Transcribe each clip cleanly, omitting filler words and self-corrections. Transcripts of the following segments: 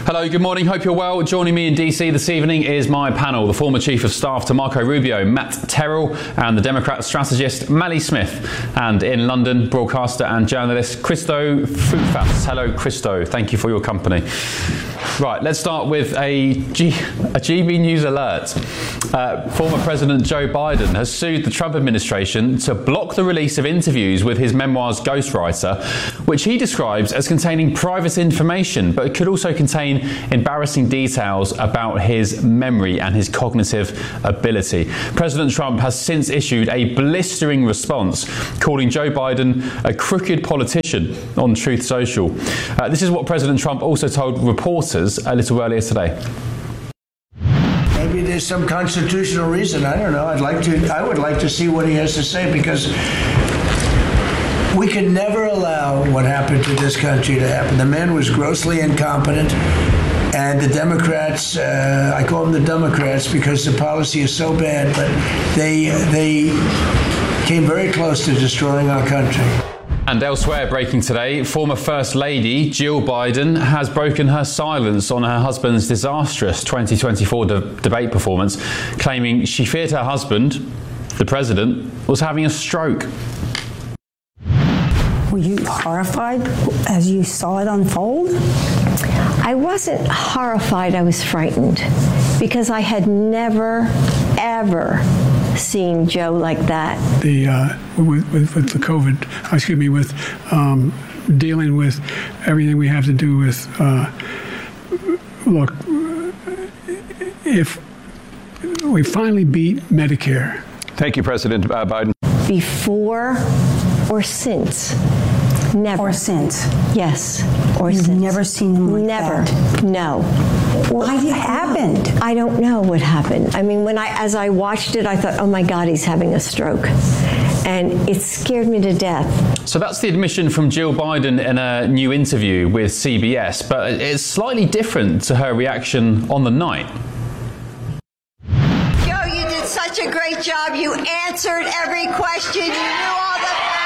Hello, good morning. Hope you're well. Joining me in DC this evening is my panel, the former Chief of Staff to Marco Rubio, Matt Terrell, and the Democrat strategist, Mally Smith. And in London, broadcaster and journalist, Christo Foutfas. Hello, Christo. Thank you for your company. Right, let's start with a GB News alert. Former President Joe Biden has sued the Trump administration to block the release of interviews with his memoir's ghostwriter, which he describes as containing private information, but it could also contain embarrassing details about his memory and his cognitive ability. President Trump has since issued a blistering response, calling Joe Biden a crooked politician on Truth Social. This is what President Trump also told reporters a little earlier today. Maybe there's some constitutional reason. I don't know. I would like to see what he has to say, because we can never allow what happened to this country to happen. The man was grossly incompetent, and the Democrats, I call them the Democrats because the policy is so bad, but they came very close to destroying our country. And elsewhere, breaking today, former First Lady Jill Biden has broken her silence on her husband's disastrous 2024 debate performance, claiming she feared her husband, the president, was having a stroke. Were you horrified as you saw it unfold? I wasn't horrified, I was frightened, because I had never, ever seen Joe like that. With the COVID, with dealing with everything we have to do with, look, if we finally beat Medicare. Thank you, President Biden. Before or since? Never. Or since? Yes, or You've since. never seen him like Never. that? No. What happened? I don't know what happened. I mean, as I watched it, I thought, oh my God, he's having a stroke. And it scared me to death. So that's the admission from Jill Biden in a new interview with CBS, but it's slightly different to her reaction on the night. Joe, you did such a great job. You answered every question. You knew all the facts.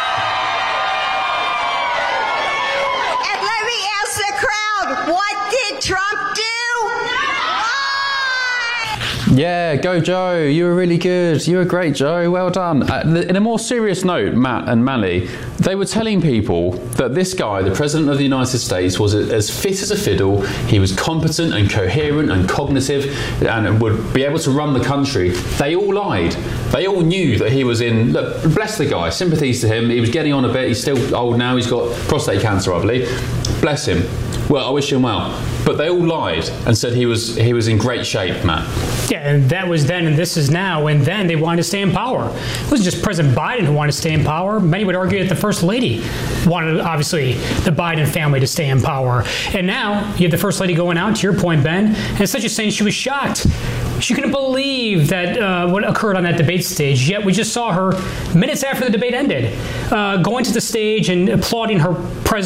And let me ask the crowd, what did Trump do? Yeah, go Joe. You were really good. You were great, Joe. Well done. In a more serious note, Matt and Mally, they were telling people that this guy, the President of the United States, was as fit as a fiddle. He was competent and coherent and cognitive and would be able to run the country. They all lied. They all knew that he was in... Look, bless the guy. Sympathies to him. He was getting on a bit. He's still old now. He's got prostate cancer, I believe. Bless him. Well, I wish him well. But they all lied and said he was in great shape, Matt. Yeah, and that was then and this is now, and then they wanted to stay in power. It wasn't just President Biden who wanted to stay in power. Many would argue that the First Lady wanted, obviously, the Biden family to stay in power. And now you have the First Lady going out, to your point, Ben, and it's such a saying she was shocked. She couldn't believe that what occurred on that debate stage, yet we just saw her minutes after the debate ended, going to the stage and applauding her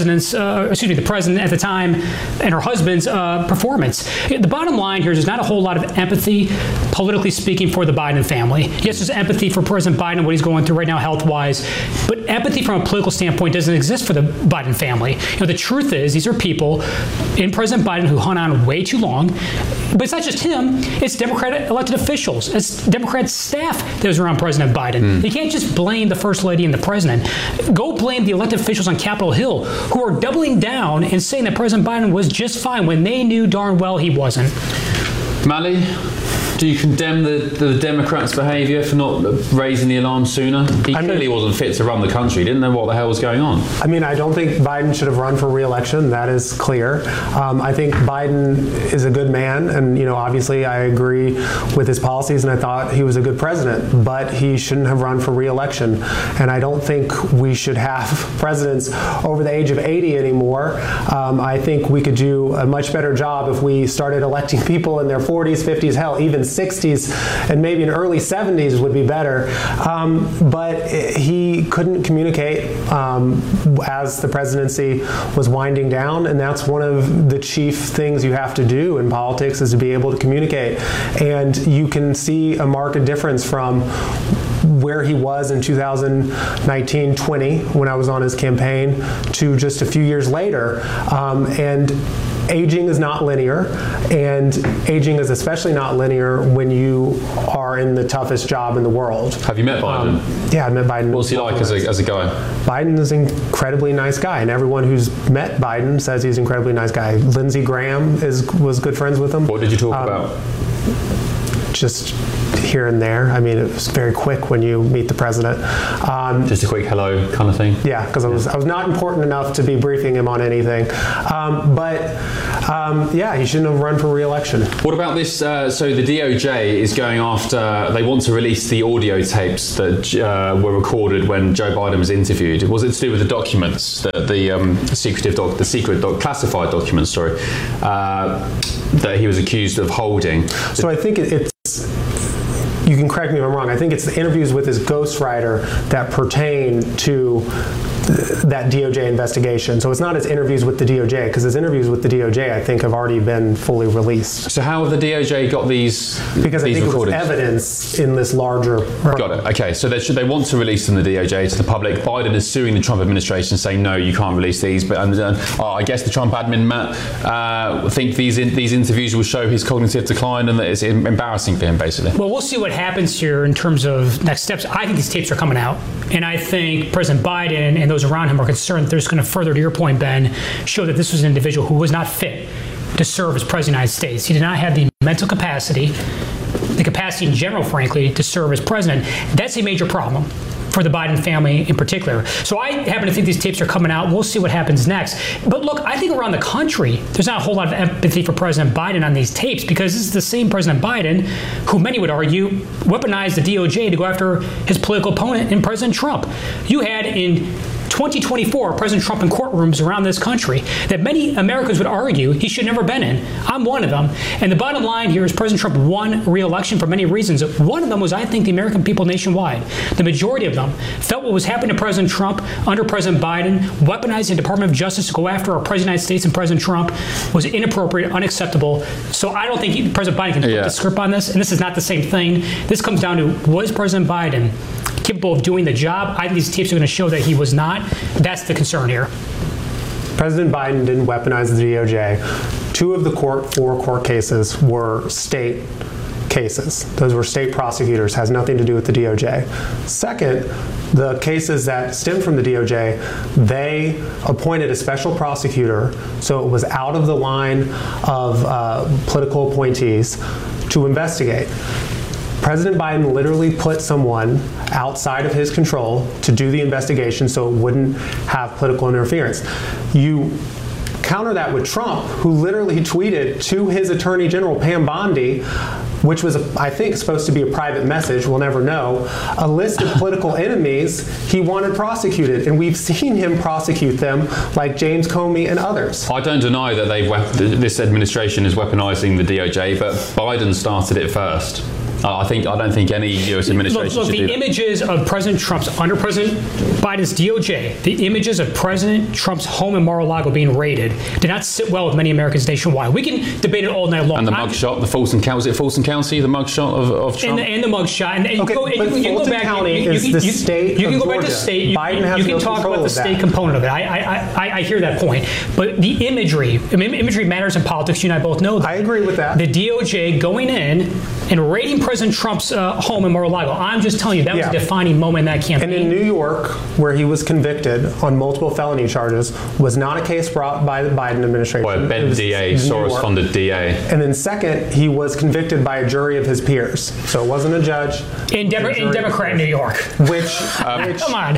the president at the time and her husband's performance. The bottom line here is there's not a whole lot of empathy, politically speaking, for the Biden family. Yes, there's empathy for President Biden, what he's going through right now health-wise, but empathy from a political standpoint doesn't exist for the Biden family. The truth is these are people in President Biden who hung on way too long, but it's not just him, it's Democratic elected officials, it's Democrat staff that was around President Biden. You can't just blame the First Lady and the President. Go blame the elected officials on Capitol Hill who are doubling down and saying that President Biden was just fine when they knew darn well he wasn't. Mally, do you condemn the Democrats' behaviour for not raising the alarm sooner? He clearly wasn't fit to run the country. He didn't know what the hell was going on. I mean, I don't think Biden should have run for re-election. That is clear. I think Biden is a good man, and obviously I agree with his policies, and I thought he was a good president. But he shouldn't have run for re-election, and I don't think we should have presidents over the age of 80 anymore. I think we could do a much better job if we started electing people in their 40s, 50s, hell, even 60s, and maybe in early 70s would be better. But he couldn't communicate as the presidency was winding down, and that's one of the chief things you have to do in politics is to be able to communicate. And you can see a marked difference from where he was in 2019-20 when I was on his campaign to just a few years later. And aging is not linear, and aging is especially not linear when you are in the toughest job in the world. Have you met Biden? Yeah, I met Biden. What's he like as a guy? Biden is an incredibly nice guy, and everyone who's met Biden says he's an incredibly nice guy. Lindsey Graham was good friends with him. What did you talk about? Just here and there. I mean, it was very quick when you meet the president. Just a quick hello kind of thing? Yeah, because I was not important enough to be briefing him on anything. Yeah, he shouldn't have run for re-election. What about this? So the DOJ is going after, they want to release the audio tapes that were recorded when Joe Biden was interviewed. Was it to do with the documents, the classified documents, that he was accused of holding? So I think it's, you can correct me if I'm wrong, I think it's the interviews with his ghostwriter that pertain to that DOJ investigation. So it's not his interviews with the DOJ, because his interviews with the DOJ, I think, have already been fully released. So how have the DOJ got these Because these I think recordings? it was evidence in this larger... Got it. Okay, so they want to release them, the DOJ, to the public. Biden is suing the Trump administration, saying, no, you can't release these. But I guess the Trump admin, Matt, think these interviews will show his cognitive decline and that it's embarrassing for him, basically. Well, we'll see what happens here in terms of next steps. I think these tapes are coming out. And I think President Biden and those around him are concerned that they're just going to further, to your point, Ben, show that this was an individual who was not fit to serve as president of the United States. He did not have the mental capacity, the capacity in general, frankly, to serve as president. That's a major problem for the Biden family in particular. So I happen to think these tapes are coming out. We'll see what happens next. But look, I think around the country, there's not a whole lot of empathy for President Biden on these tapes, because this is the same President Biden who many would argue weaponized the DOJ to go after his political opponent in President Trump. You had in 2024 President Trump in courtrooms around this country that many Americans would argue he should never been in. I'm one of them. And the bottom line here is President Trump won re-election for many reasons. One of them was, I think, the American people nationwide. The majority of them felt what was happening to President Trump under President Biden, weaponizing the Department of Justice to go after our President of the United States and President Trump, was inappropriate, unacceptable. So I don't think President Biden can flip the script on this. And this is not the same thing. This comes down to, was President Biden capable of doing the job? I think these tapes are going to show that he was not. That's the concern here. President Biden didn't weaponize the DOJ. 2 of the 4 court cases were state cases. Those were state prosecutors, has nothing to do with the DOJ. Second, the cases that stem from the DOJ, they appointed a special prosecutor, so it was out of the line of political appointees to investigate. President Biden literally put someone outside of his control to do the investigation so it wouldn't have political interference. You counter that with Trump, who literally tweeted to his Attorney General, Pam Bondi, which was, I think, supposed to be a private message, we'll never know, a list of political enemies he wanted prosecuted. And we've seen him prosecute them, like James Comey and others. I don't deny that this administration is weaponizing the DOJ, but Biden started it first. I don't think any U.S. administration should do that. The images of President Trump's, under President Biden's DOJ, the images of President Trump's home in Mar-a-Lago being raided did not sit well with many Americans nationwide. We can debate it all night long. And the mugshot, the Fulton County, was it Fulton County, the mugshot of Trump? And the mugshot. And okay, you can go back. County is the state you can of go back to Georgia. state. Biden has you can no talk control about the of that. state component of it. I hear that point. But the imagery, imagery matters in politics. You and I both know that. I agree with that. The DOJ going in and raiding President Trump's home in Mar-a-Lago. I'm just telling you, that was a defining moment in that campaign. And in New York, where he was convicted on multiple felony charges, was not a case brought by the Biden administration. Well, Ben DA, Soros-funded DA. And then second, he was convicted by a jury of his peers. So it wasn't a judge. In Democrat New York. Which come on.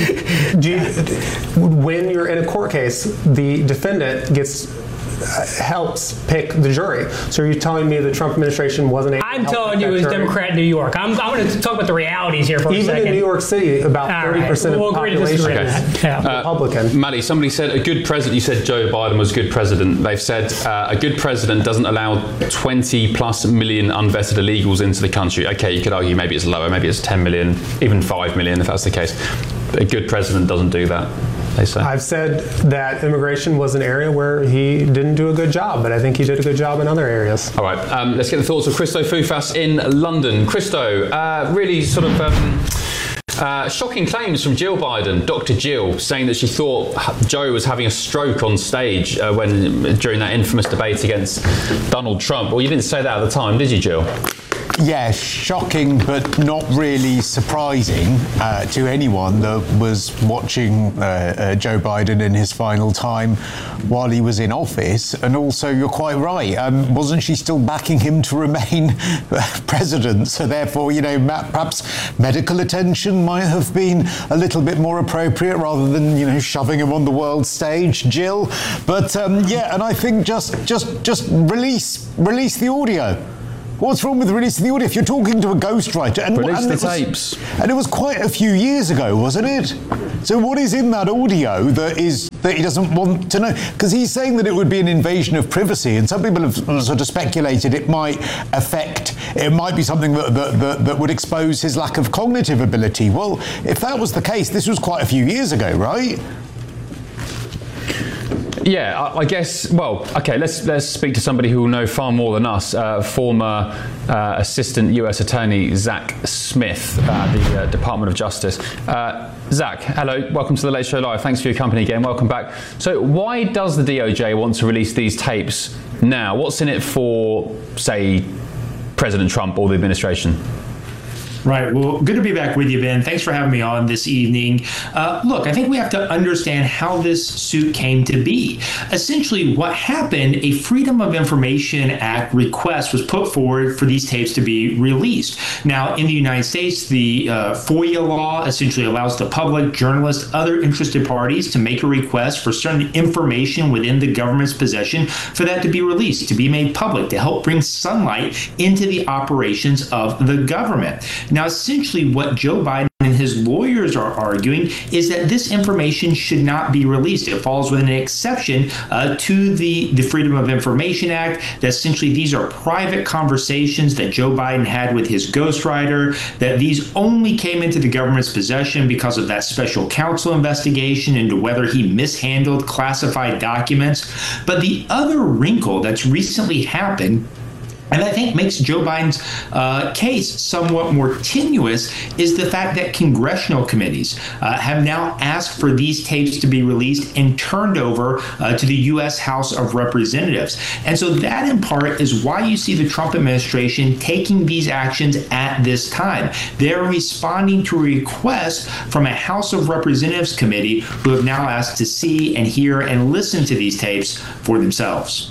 When you're in a court case, the defendant helps pick the jury. So are you telling me the Trump administration wasn't able to I'm telling you it was Democrat New York. I'm going to talk about the realities here for a second. Even in New York City, about 30% of the population is Republican. Maddie, somebody said a good president, you said Joe Biden was a good president. They've said a good president doesn't allow 20 plus million unvetted illegals into the country. Okay, you could argue maybe it's lower, maybe it's 10 million, even 5 million if that's the case. But a good president doesn't do that. I've said that immigration was an area where he didn't do a good job, but I think he did a good job in other areas. All right, let's get the thoughts of Christo Foufas in London. Christo, really sort of Shocking claims from Jill Biden, Dr. Jill, saying that she thought Joe was having a stroke on stage during that infamous debate against Donald Trump. Well, you didn't say that at the time, did you, Jill? Yeah, shocking, but not really surprising to anyone that was watching Joe Biden in his final time while he was in office. And also, you're quite right, wasn't she still backing him to remain president? So therefore, perhaps medical attention might have been a little bit more appropriate rather than, shoving him on the world stage, Jill. But and I think just release the audio. What's wrong with releasing the audio? If you're talking to a ghostwriter, and tapes. And it was quite a few years ago, wasn't it? So what is in that audio that he doesn't want to know? Because he's saying that it would be an invasion of privacy, and some people have sort of speculated it might be something that would expose his lack of cognitive ability. Well, if that was the case, this was quite a few years ago, right? Yeah, I guess. Well, okay. Let's speak to somebody who will know far more than us. Former Assistant U.S. Attorney Zach Smith, the Department of Justice. Zach, hello. Welcome to the Late Show Live. Thanks for your company again. Welcome back. So, why does the DOJ want to release these tapes now? What's in it for, say, President Trump or the administration? Right. Well, good to be back with you, Ben. Thanks for having me on this evening. Look, I think we have to understand how this suit came to be. Essentially, what happened, a Freedom of Information Act request was put forward for these tapes to be released. Now, in the United States, the FOIA law essentially allows the public, journalists, other interested parties to make a request for certain information within the government's possession for that to be released, to be made public, to help bring sunlight into the operations of the government. Now, essentially what Joe Biden and his lawyers are arguing is that this information should not be released. It falls within an exception to the Freedom of Information Act, that essentially these are private conversations that Joe Biden had with his ghostwriter, that these only came into the government's possession because of that special counsel investigation into whether he mishandled classified documents. But the other wrinkle that's recently happened, and I think makes Joe Biden's case somewhat more tenuous, is the fact that congressional committees have now asked for these tapes to be released and turned over to the U.S. House of Representatives. And so that, in part, is why you see the Trump administration taking these actions at this time. They're responding to a request from a House of Representatives committee who have now asked to see and hear and listen to these tapes for themselves.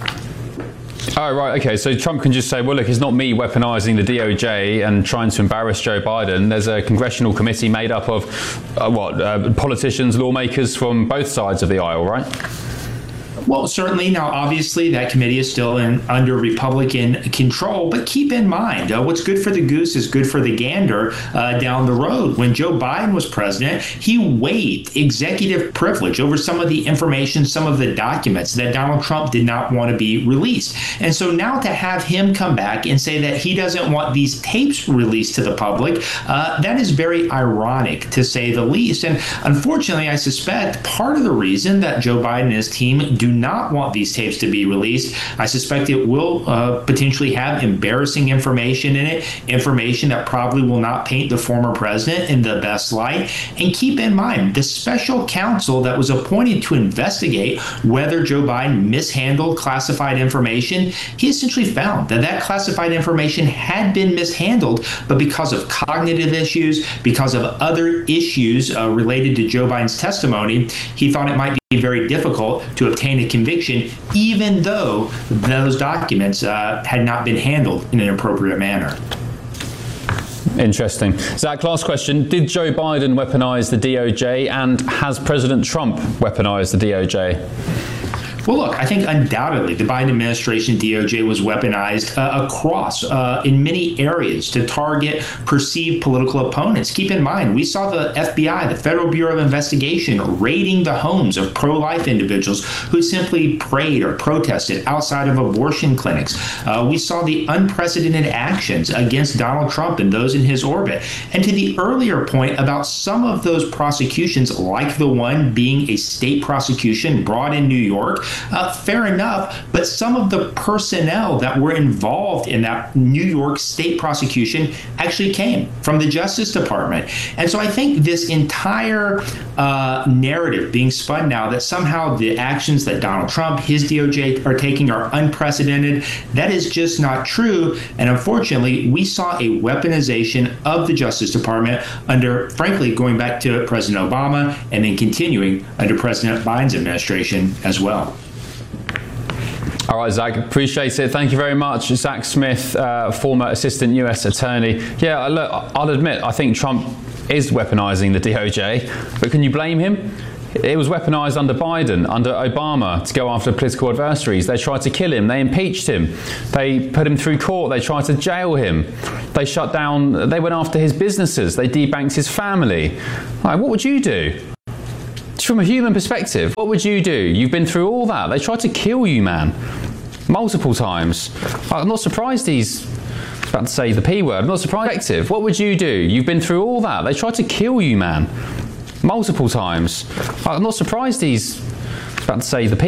Oh, right, okay. So Trump can just say, well, look, it's not me weaponizing the DOJ and trying to embarrass Joe Biden. There's a congressional committee made up of, politicians, lawmakers from both sides of the aisle, right? Well, certainly. Now, obviously, that committee is still under Republican control. But keep in mind, what's good for the goose is good for the gander down the road. When Joe Biden was president, he waived executive privilege over some of the information, some of the documents that Donald Trump did not want to be released. And so now to have him come back and say that he doesn't want these tapes released to the public, that is very ironic, to say the least. And unfortunately, I suspect part of the reason that Joe Biden and his team do not want these tapes to be released, I suspect it will potentially have embarrassing information in it, information that probably will not paint the former president in the best light. And keep in mind, the special counsel that was appointed to investigate whether Joe Biden mishandled classified information, he essentially found that that classified information had been mishandled, but because of cognitive issues, because of other issues related to Joe Biden's testimony, he thought it might be very difficult to obtain a conviction, even though those documents had not been handled in an appropriate manner. Interesting. Zach, last question. Did Joe Biden weaponize the DOJ, and has President Trump weaponized the DOJ? Well, look, I think undoubtedly the Biden administration DOJ was weaponized across in many areas to target perceived political opponents. Keep in mind, we saw the FBI, the Federal Bureau of Investigation, raiding the homes of pro-life individuals who simply prayed or protested outside of abortion clinics. We saw the unprecedented actions against Donald Trump and those in his orbit. And to the earlier point about some of those prosecutions, like the one being a state prosecution brought in New York, Fair enough, but some of the personnel that were involved in that New York state prosecution actually came from the Justice Department. And so I think this entire narrative being spun now that somehow the actions that Donald Trump, his DOJ are taking are unprecedented, that is just not true. And unfortunately, we saw a weaponization of the Justice Department under, frankly, going back to President Obama and then continuing under President Biden's administration as well. All right, Zach, appreciate it. Thank you very much. Zach Smith, former assistant US attorney. Yeah, look, I'll admit, I think Trump is weaponizing the DOJ, but can you blame him? It was weaponized under Biden, under Obama, to go after political adversaries. They tried to kill him. They impeached him. They put him through court. They tried to jail him. They shut down, they went after his businesses. They debanked his family. All right, what would you do? From a human perspective, what would you do? You've been through all that. They tried to kill you, man. Multiple times. I'm not surprised he's about to say the P word. I'm not surprised. What would you do? You've been through all that. They tried to kill you, man. Multiple times. I'm not surprised he's about to say the P